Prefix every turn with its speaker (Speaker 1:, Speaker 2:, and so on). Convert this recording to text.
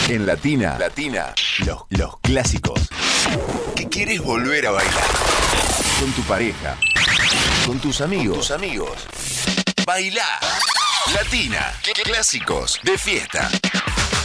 Speaker 1: En Latina, los clásicos que quieres volver a bailar. Con tu pareja, con tus amigos. Bailá. Latina, clásicos de fiesta.